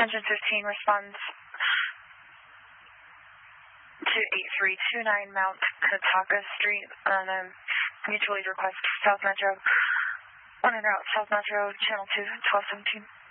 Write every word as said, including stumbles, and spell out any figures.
Engine fifteen responds to eight three two nine Mount Catawba Street on a mutual aid request, South Metro. On en route, South Metro, Channel two, twelve seventeen.